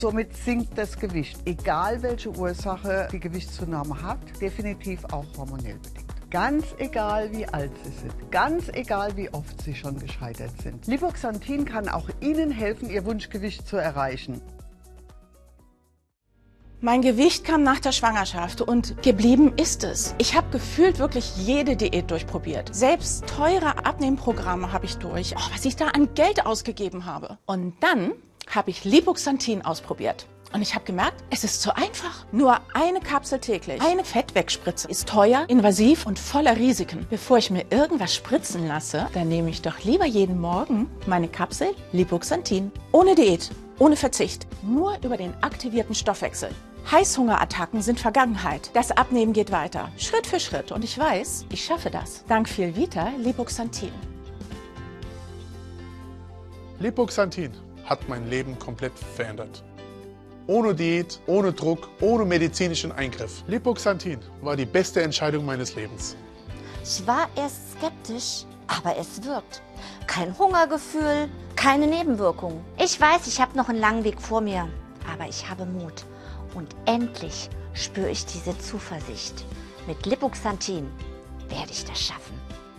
Somit sinkt das Gewicht, egal welche Ursache die Gewichtszunahme hat, definitiv auch hormonell bedingt. Ganz egal, wie alt Sie sind, ganz egal, wie oft Sie schon gescheitert sind. Lipoxantin kann auch Ihnen helfen, Ihr Wunschgewicht zu erreichen. Mein Gewicht kam nach der Schwangerschaft und geblieben ist es. Ich habe gefühlt wirklich jede Diät durchprobiert. Selbst teure Abnehmprogramme habe ich durch. Oh, was ich da an Geld ausgegeben habe. Und dann habe ich Lipoxantin ausprobiert. Und ich habe gemerkt, es ist zu einfach. Nur eine Kapsel täglich, eine Fettwegspritze, ist teuer, invasiv und voller Risiken. Bevor ich mir irgendwas spritzen lasse, dann nehme ich doch lieber jeden Morgen meine Kapsel Lipoxantin. Ohne Diät, ohne Verzicht, nur über den aktivierten Stoffwechsel. Heißhungerattacken sind Vergangenheit. Das Abnehmen geht weiter, Schritt für Schritt. Und ich weiß, ich schaffe das. Dank Vielvita Lipoxantin. Lipoxantin hat mein Leben komplett verändert. Ohne Diät, ohne Druck, ohne medizinischen Eingriff. Lipoxantin war die beste Entscheidung meines Lebens. Ich war erst skeptisch, aber es wirkt. Kein Hungergefühl, keine Nebenwirkungen. Ich weiß, ich habe noch einen langen Weg vor mir, aber ich habe Mut. Und endlich spüre ich diese Zuversicht. Mit Lipoxantin werde ich das schaffen.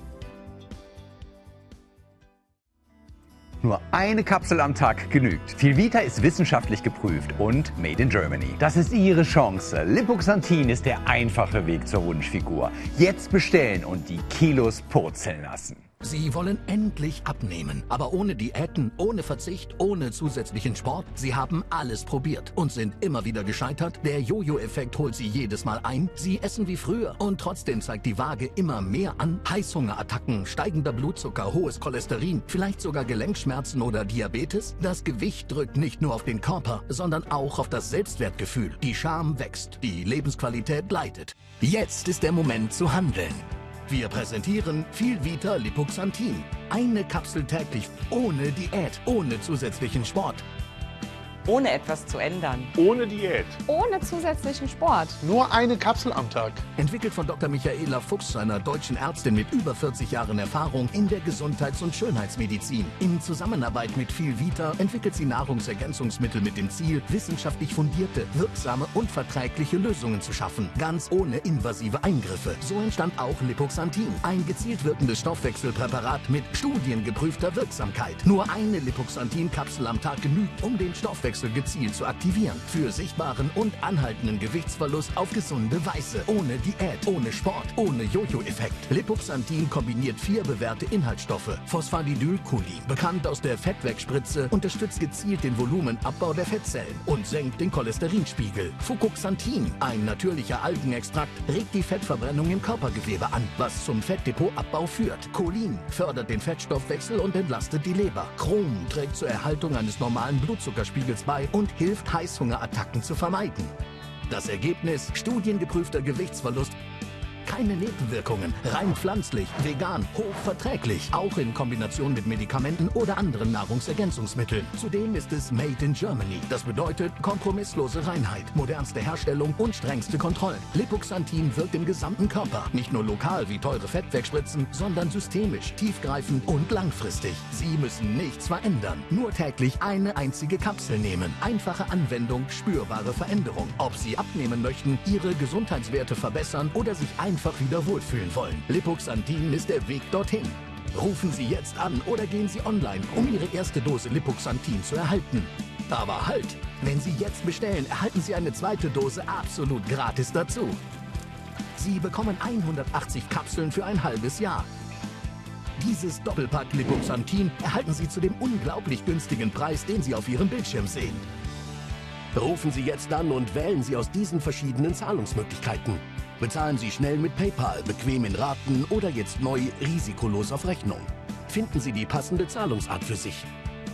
Nur eine Kapsel am Tag genügt. Vielvita ist wissenschaftlich geprüft und made in Germany. Das ist Ihre Chance. Lipoxantin ist der einfache Weg zur Wunschfigur. Jetzt bestellen und die Kilos purzeln lassen. Sie wollen endlich abnehmen, aber ohne Diäten, ohne Verzicht, ohne zusätzlichen Sport. Sie haben alles probiert und sind immer wieder gescheitert. Der Jojo-Effekt holt Sie jedes Mal ein. Sie essen wie früher und trotzdem zeigt die Waage immer mehr an. Heißhungerattacken, steigender Blutzucker, hohes Cholesterin, vielleicht sogar Gelenkschmerzen oder Diabetes. Das Gewicht drückt nicht nur auf den Körper, sondern auch auf das Selbstwertgefühl. Die Scham wächst, die Lebensqualität leidet. Jetzt ist der Moment zu handeln. Wir präsentieren Vielvita Lipoxantin. Eine Kapsel täglich, ohne Diät, ohne zusätzlichen Sport. Ohne etwas zu ändern. Ohne Diät. Ohne zusätzlichen Sport. Nur eine Kapsel am Tag. Entwickelt von Dr. Michaela Fuchs, einer deutschen Ärztin mit über 40 Jahren Erfahrung in der Gesundheits- und Schönheitsmedizin. In Zusammenarbeit mit Vielvita entwickelt sie Nahrungsergänzungsmittel mit dem Ziel, wissenschaftlich fundierte, wirksame und verträgliche Lösungen zu schaffen. Ganz ohne invasive Eingriffe. So entstand auch Lipoxantin. Ein gezielt wirkendes Stoffwechselpräparat mit studiengeprüfter Wirksamkeit. Nur eine Lipoxantin-Kapsel am Tag genügt, um den Stoffwechsel gezielt zu aktivieren. Für sichtbaren und anhaltenden Gewichtsverlust auf gesunde Weise. Ohne Diät, ohne Sport, ohne Jojo-Effekt. Lipoxantin kombiniert 4 bewährte Inhaltsstoffe. Phosphatidylcholin, bekannt aus der Fettwegspritze, unterstützt gezielt den Volumenabbau der Fettzellen und senkt den Cholesterinspiegel. Fucoxanthin, ein natürlicher Algenextrakt, regt die Fettverbrennung im Körpergewebe an, was zum Fettdepotabbau führt. Cholin fördert den Fettstoffwechsel und entlastet die Leber. Chrom trägt zur Erhaltung eines normalen Blutzuckerspiegels bei und hilft, Heißhungerattacken zu vermeiden. Das Ergebnis: studiengeprüfter Gewichtsverlust. Keine Nebenwirkungen, rein pflanzlich, vegan, hochverträglich, auch in Kombination mit Medikamenten oder anderen Nahrungsergänzungsmitteln. Zudem ist es made in Germany. Das bedeutet kompromisslose Reinheit, modernste Herstellung und strengste Kontrollen. Lipoxantin wirkt im gesamten Körper, nicht nur lokal wie teure Fettwegspritzen, sondern systemisch, tiefgreifend und langfristig. Sie müssen nichts verändern, nur täglich eine einzige Kapsel nehmen. Einfache Anwendung, spürbare Veränderung. Ob Sie abnehmen möchten, Ihre Gesundheitswerte verbessern oder sich einfach wieder wohlfühlen wollen. Lipoxantin ist der Weg dorthin. Rufen Sie jetzt an oder gehen Sie online, um Ihre erste Dose Lipoxantin zu erhalten. Aber halt! Wenn Sie jetzt bestellen, erhalten Sie eine zweite Dose absolut gratis dazu. Sie bekommen 180 Kapseln für ein halbes Jahr. Dieses Doppelpack Lipoxantin erhalten Sie zu dem unglaublich günstigen Preis, den Sie auf Ihrem Bildschirm sehen. Rufen Sie jetzt an und wählen Sie aus diesen verschiedenen Zahlungsmöglichkeiten. Bezahlen Sie schnell mit PayPal, bequem in Raten oder jetzt neu risikolos auf Rechnung. Finden Sie die passende Zahlungsart für sich.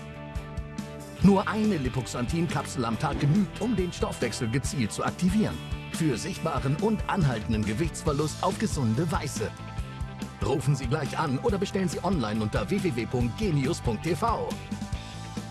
Nur eine Lipoxantin-Kapsel am Tag genügt, um den Stoffwechsel gezielt zu aktivieren. Für sichtbaren und anhaltenden Gewichtsverlust auf gesunde Weise. Rufen Sie gleich an oder bestellen Sie online unter www.genius.tv.